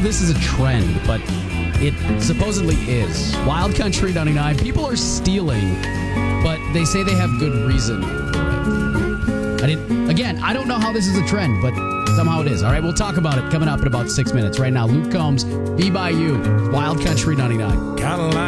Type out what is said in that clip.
this is a trend, but it supposedly is. Wild Country 99. People are stealing, but they say they have good reason for it. Again, I don't know how this is a trend, but somehow it is. All right, we'll talk about it coming up in about 6 minutes. Right now, Luke Combs, Be By You, Wild Country 99.